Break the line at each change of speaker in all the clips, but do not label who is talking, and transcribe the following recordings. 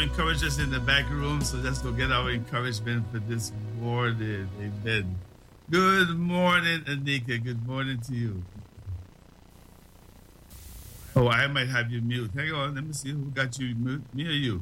encouragers in the back room, so let's go get our encouragement for this morning. Amen. Good morning, Anika. Good morning to you. Oh, I might have you mute. Hang on, let me see who got you mute. Me or you?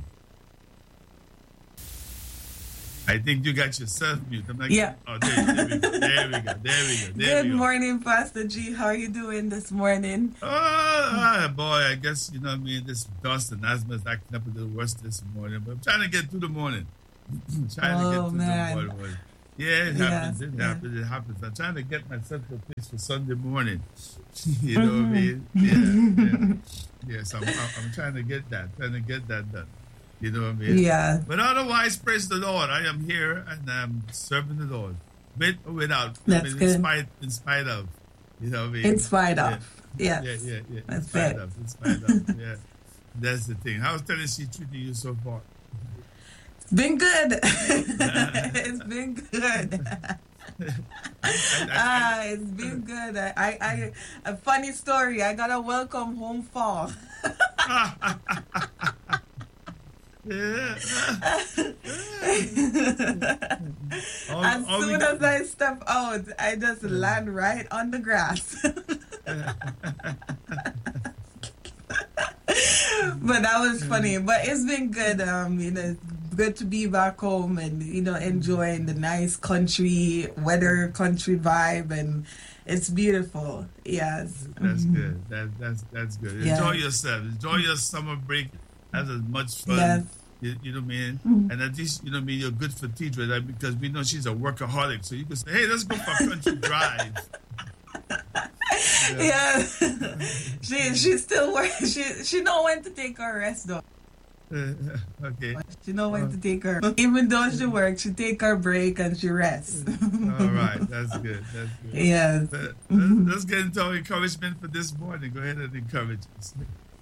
I think you got yourself mute. I'm like,
yeah.
Oh, there we go. There we go.
Good morning, Pastor G. How are you doing this morning?
Oh, boy, I guess, you know what I mean, this dust and asthma is acting up a little worse this morning, but I'm trying to get through the morning. The morning. Yeah, it happens. It happens. I'm trying to get myself to a place for Sunday morning. You know what I mean? Yeah. So I'm trying to get that done. You know what I mean?
Yeah.
But otherwise, praise the Lord. I am here and I'm serving the Lord. With or without.
That's good.
In spite of. You know what I mean?
In spite of.
Yeah.
That's
in spite of. Yeah. That's the thing. How's Tennessee treating you so far?
It's been good. It's been good. It's been good. A funny story. I got a welcome home fall.
Yeah.
As soon as I step out, I just land right on the grass. But that was funny. But it's been good. It's good to be back home and enjoying the nice country weather, country vibe, and it's beautiful. Yes.
That's good. That's good.
Yeah.
Enjoy yourself. Enjoy your summer break. Have as much fun.
Yes.
You know what I mean? And at least, you know what I mean, you're good for Tidra, right? Because we know she's a workaholic. So you can say, hey, let's go for a country drive.
Yeah. She still works. She know when to take her rest, though.
Okay.
She know when to take her. Even though she works, she take her break and she rests.
All right. That's good.
Yes.
Let's get into our encouragement for this morning. Go ahead and encourage us.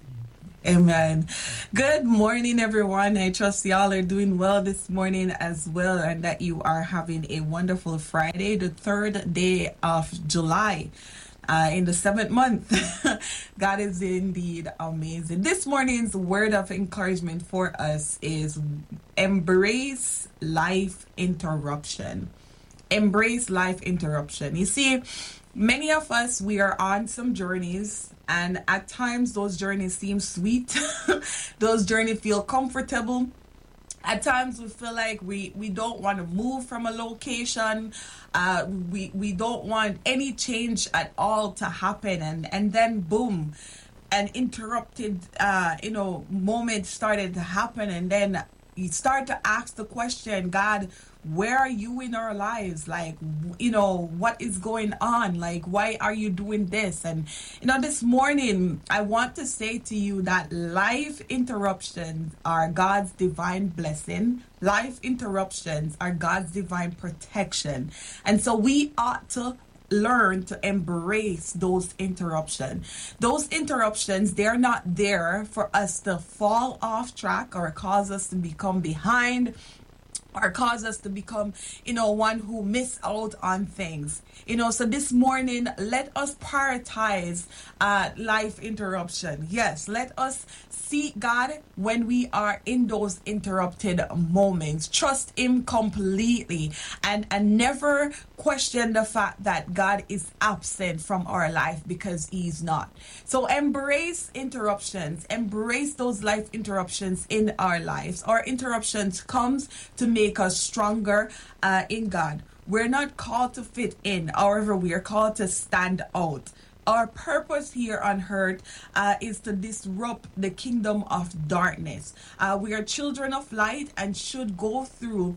Amen. Good morning, everyone. I trust y'all are doing well this morning as well, and that you are having a wonderful Friday, the 3rd day of July. In the 7th month. God is indeed amazing. This morning's word of encouragement for us is embrace life interruption. Embrace life interruption. You see, many of us, we are on some journeys, and at times those journeys seem sweet. Those journeys feel comfortable. At times we feel like we don't want to move from a location. We don't want any change at all to happen. And then boom, an interrupted moment started to happen, and then you start to ask the question, God, where are you in our lives? Like, what is going on? Like, why are you doing this? And, this morning, I want to say to you that life interruptions are God's divine blessing. Life interruptions are God's divine protection. And so we ought to learn to embrace those interruptions. Those interruptions, they're not there for us to fall off track or cause us to become behind, or cause us to become, one who miss out on things. So this morning, let us prioritize life interruption. Yes, let us seek God when we are in those interrupted moments. Trust Him completely and never question the fact that God is absent from our life, because He's not. So embrace interruptions. Embrace those life interruptions in our lives. Our interruptions comes to make us stronger in God. We're not called to fit in. However, we are called to stand out. Our purpose here on earth is to disrupt the kingdom of darkness. We are children of light and should go through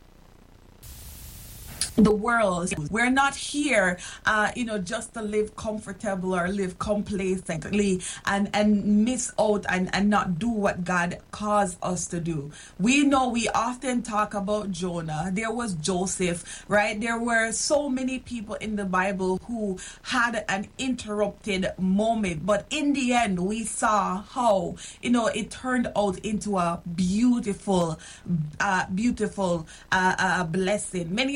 the world. We're not here, just to live comfortable or live complacently and miss out and not do what God calls us to do. We know we often talk about Jonah. There was Joseph, right? There were so many people in the Bible who had an interrupted moment, but in the end, we saw how, it turned out into a beautiful blessing. Many a times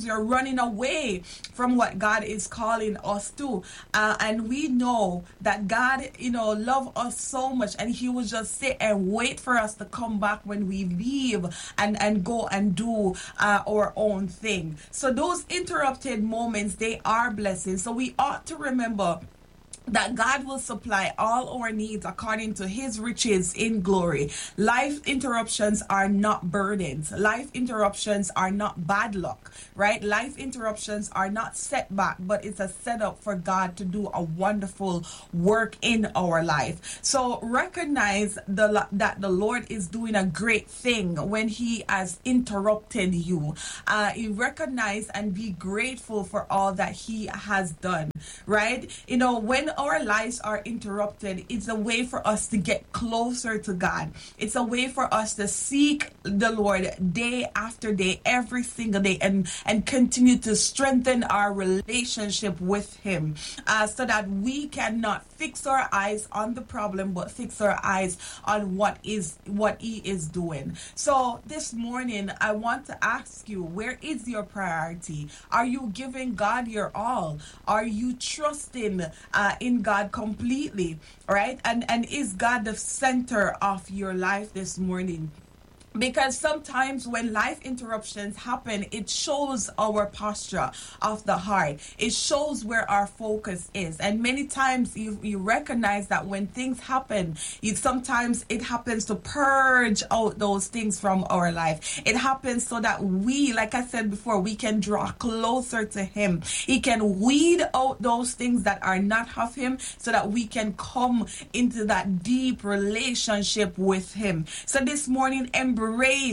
sometimes we're running away from what God is calling us to. And we know that God, love us so much, and he will just sit and wait for us to come back when we leave and go and do our own thing. So those interrupted moments, they are blessings. So we ought to remember that God will supply all our needs according to his riches in glory. Life interruptions are not burdens. Life interruptions are not bad luck, right? Life interruptions are not setback, but it's a setup for God to do a wonderful work in our life. So recognize that the Lord is doing a great thing when he has interrupted you. You recognize and be grateful for all that he has done, right? When our lives are interrupted, it's a way for us to get closer to God. It's a way for us to seek the Lord day after day, every single day, and continue to strengthen our relationship with him, so that we cannot fix our eyes on the problem, but fix our eyes on what he is doing. So this morning, I want to ask you, where is your priority? Are you giving God your all? Are you trusting in God completely, right? And is God the center of your life this morning? Because sometimes when life interruptions happen, it shows our posture of the heart. It shows where our focus is. And many times you recognize that when things happen, sometimes it happens to purge out those things from our life. It happens so that we, like I said before, we can draw closer to him. He can weed out those things that are not of him so that we can come into that deep relationship with him. So this morning, embrace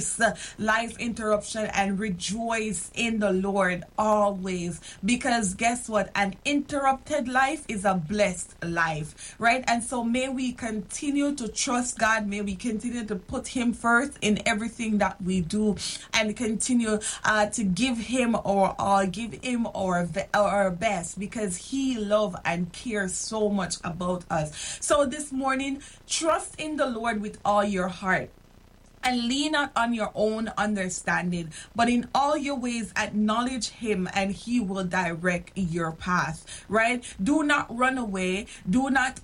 life interruption and rejoice in the Lord always, because guess what? An interrupted life is a blessed life, right? And so may we continue to trust God. May we continue to put him first in everything that we do, and continue to give him our all, give him our best, because he loves and cares so much about us. So this morning, trust in the Lord with all your heart, and lean not on your own understanding, but in all your ways acknowledge him, and he will direct your path, right? Do not run away. Do not,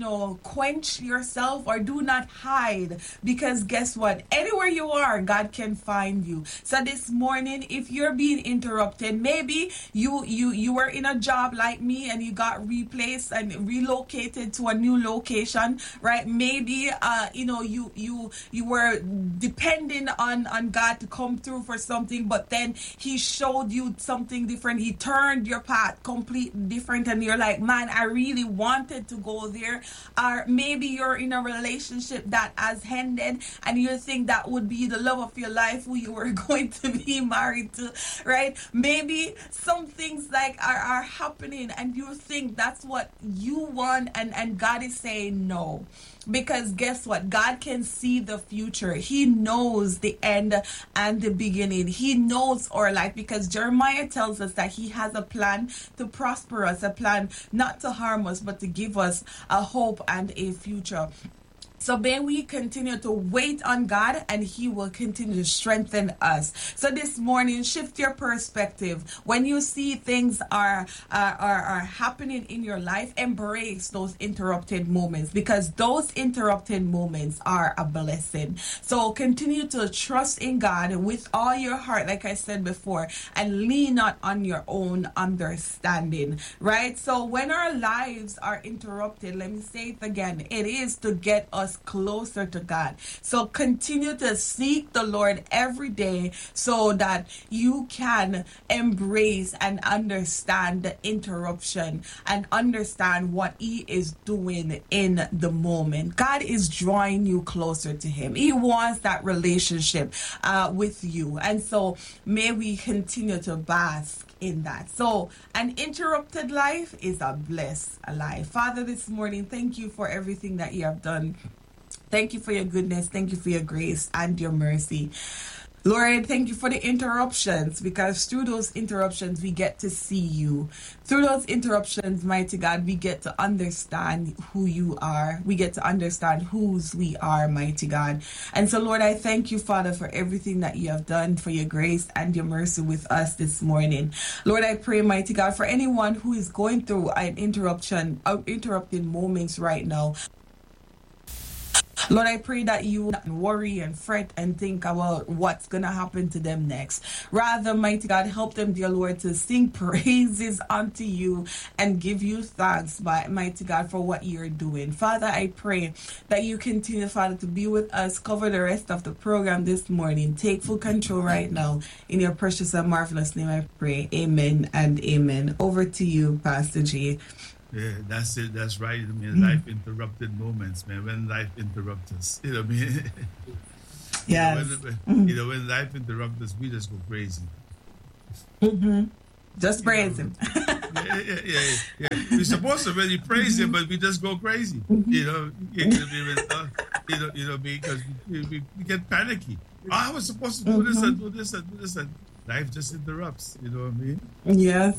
quench yourself, or do not hide, because guess what? Anywhere you are, God can find you. So this morning, if you're being interrupted, maybe you were in a job like me and you got replaced and relocated to a new location, right? Maybe, you were depending on God to come through for something, but then he showed you something different. He turned your path completely different, and you're like, man, I really wanted to go there. Or maybe you're in a relationship that has ended, and you think that would be the love of your life, who you were going to be married to, right? Maybe some things like are happening, and you think that's what you want, and God is saying no. Because guess what? God can see the future. He knows the end and the beginning. He knows our life, because Jeremiah tells us that he has a plan to prosper us, a plan not to harm us, but to give us a hope and a future. So may we continue to wait on God, and he will continue to strengthen us. So this morning, shift your perspective. When you see things are happening in your life, embrace those interrupted moments, because those interrupted moments are a blessing. So continue to trust in God with all your heart, like I said before, and lean not on your own understanding, right? So when our lives are interrupted, let me say it again, it is to get us closer to God. So continue to seek the Lord every day, so that you can embrace and understand the interruption and understand what he is doing in the moment. God is drawing you closer to him. He wants that relationship with you. And so may we continue to bask in that. So an interrupted life is a blessed life. Father, this morning, thank you for everything that you have done. Thank you for your goodness. Thank you for your grace and your mercy. Lord, thank you for the interruptions, because through those interruptions, we get to see you. Through those interruptions, mighty God, we get to understand who you are. We get to understand whose we are, mighty God. And so, Lord, I thank you, Father, for everything that you have done, for your grace and your mercy with us this morning. Lord, I pray, mighty God, for anyone who is going through an interrupted moments right now. Lord, I pray that you will not worry and fret and think about what's going to happen to them next. Rather, mighty God, help them, dear Lord, to sing praises unto you and give you thanks, mighty God, for what you're doing. Father, I pray that you continue, Father, to be with us, cover the rest of the program this morning. Take full control right now. In your precious and marvelous name, I pray. Amen and amen. Over to you, Pastor J.
Yeah, that's it. That's right. I mean, life interrupted moments, man. When life interrupts us, you know what I mean?
Yeah.
When life interrupts us, we just go crazy.
Just praise him.
Yeah. We're supposed to really praise him, but we just go crazy. Because we get panicky. Oh, I was supposed to do this and do this and do this, and life just interrupts. You know what I mean?
Yes.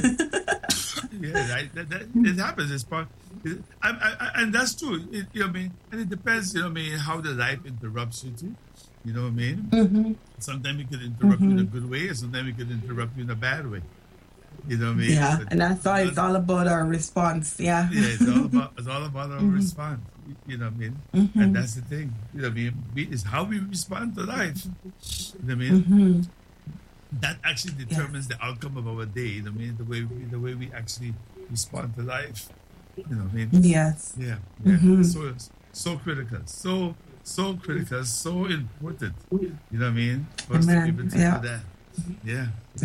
Yeah, it happens. It's part, and that's true. You know what I mean? And it depends, you know what I mean, how the life interrupts you too. You know what I mean? Sometimes it could interrupt you in a good way, and sometimes it could interrupt you in a bad way. You know what I mean?
Yeah, and that's why it's all about our response. Yeah.
Yeah, it's all about our response. You know what I mean? And that's the thing. You know what I mean? It's how we respond to life. You know what I mean? That actually determines the outcome of our day. You know what I mean? The way we actually respond to life. You know what I mean?
Yes.
Yeah. So critical. So critical. So important. You know what I mean? For us to be able to do that. Yeah.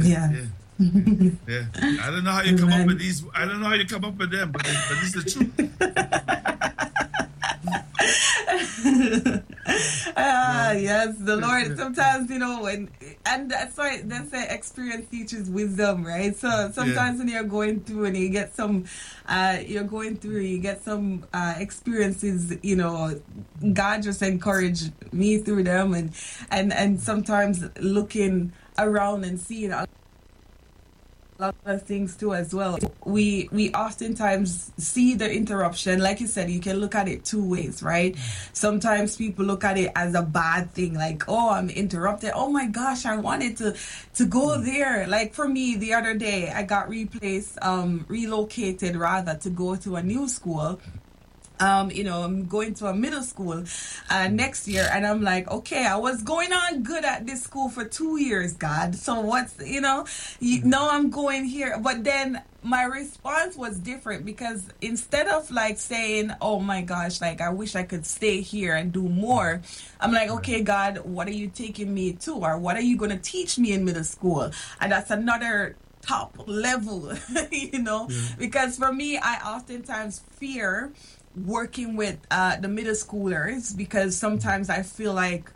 I don't know how you come up with these. I don't know how you come up with them, but this is the truth.
Yes, the Lord sometimes, and that's why they say experience teaches wisdom, right? So sometimes when you're going through and you get some experiences, God just encouraged me through them, and sometimes looking around and seeing a lot of things too as well. We oftentimes see the interruption, like you said, you can look at it two ways, right? Sometimes people look at it as a bad thing, like, oh, I'm interrupted, oh my gosh, I wanted to go there. Like for me, the other day I got relocated rather, to go to a new school. I'm going to a middle school next year, and I'm like, okay, I was going on good at this school for 2 years, God. So what's, I'm going here. But then my response was different, because instead of like saying, oh my gosh, like I wish I could stay here and do more, I'm like, okay, God, what are you taking me to? Or what are you going to teach me in middle school? And that's another top level, because for me, I oftentimes fear working with the middle schoolers, because sometimes I feel like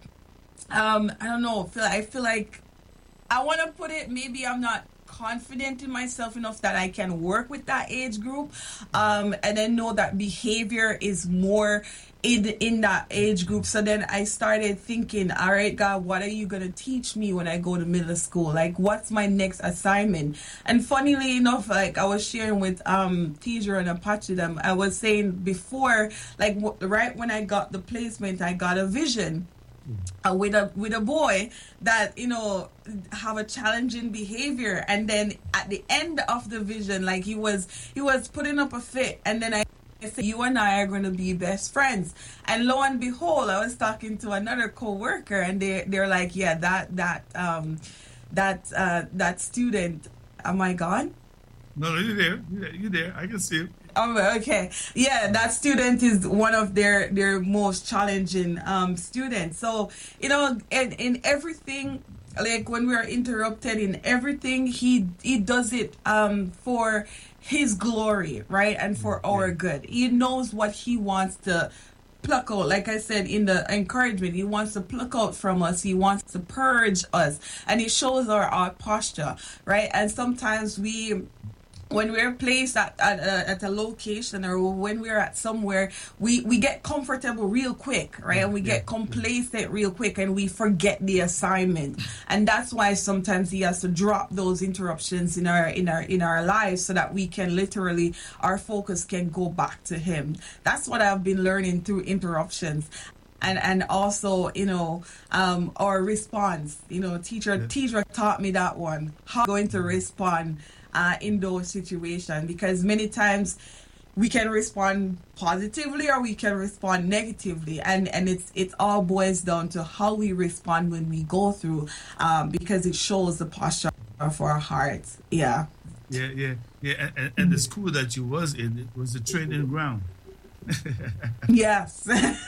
I feel like I want to put it, maybe I'm not confident in myself enough that I can work with that age group, and then know that behavior is more in that age group. So then I started thinking, all right, God, what are you going to teach me when I go to middle school? Like, what's my next assignment? And funnily enough, like I was sharing with Teacher and Apache, them, I was saying before, like right when I got the placement, I got a vision with a boy that have a challenging behavior, and then at the end of the vision, like he was putting up a fit, and then I said, you and I are going to be best friends. And lo and behold, I was talking to another co-worker, and they're like, yeah, that student. Am I gone?
No, you're there. I can see it.
Oh, okay. Yeah, that student is one of their most challenging students. So, in everything, like when we are interrupted in everything, he does it for his glory, right? And for our good. He knows what he wants to pluck out. Like I said in the encouragement, he wants to pluck out from us. He wants to purge us. And he shows our posture, right? And sometimes we when we're placed at a location, or when we're at somewhere, we get comfortable real quick, right? And we get complacent real quick, and we forget the assignment. And that's why sometimes he has to drop those interruptions in our lives, so that we can literally, our focus can go back to him. That's what I've been learning through interruptions. And also, our response, teacher taught me that one, how going to respond in those situations, because many times we can respond positively or we can respond negatively, and it all boils down to how we respond when we go through, because it shows the posture of our hearts.
And the school that you was in, it was a training ground.
Yes.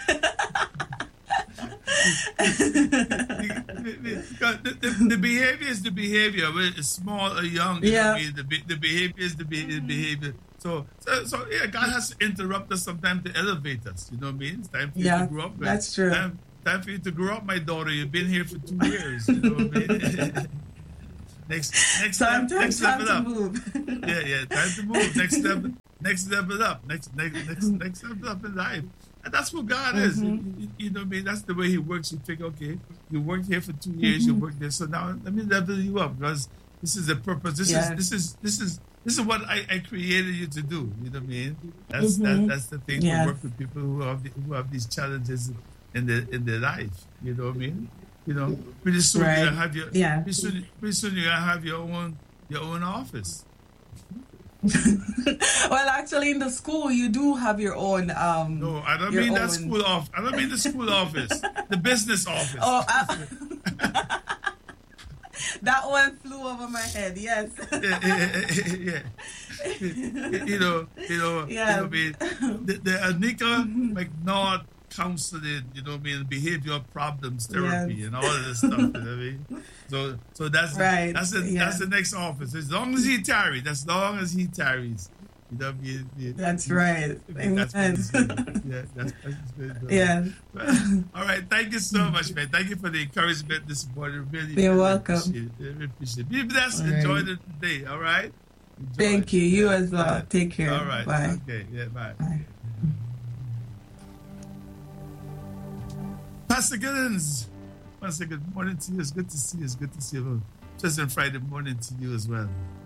The behavior is the behavior, whether it's small or young. The behavior is the behavior. So God has to interrupt us sometimes to elevate us. You know what I mean? It's time for you to grow up.
That's true.
Time for you to grow up, my daughter. You've been here for 2 years. You know what I mean? Next
time
level
to
up.
Move.
Time to move. Next level up. Next level up in life. And that's what God is. You know what I mean? That's the way he works. You think, okay, you worked here for 2 years, you worked there, so now let me level you up, because this is the purpose. This is what I created you to do. You know what I mean? That's the thing, to work with people who have these challenges in their life. You know what I mean? Pretty soon you're gonna have pretty soon you're gonna have your own office.
Well, actually, in the school, you do have your own.
No, I don't mean that school office. I don't mean the school office. The business office.
Oh, that one flew over my head. Yes.
Yeah. The Anika McNaught counseling, behavioral problems therapy, and all of this stuff. You know what I mean? So that's the next office. As long as he tarries,
That's right.
That's good. That's good.
Yeah.
All right. Thank you so much, man. Thank you for the encouragement this morning. Really,
you're welcome.
Appreciate it. Be blessed. Enjoy the day. All right.
Thank you. You as well. Take care.
All right.
Bye.
Okay. Yeah. Bye.
Bye.
Pastor Giddens, I want to say good morning to you. It's good to see you. It's good to see you. Just on Friday morning to you as well.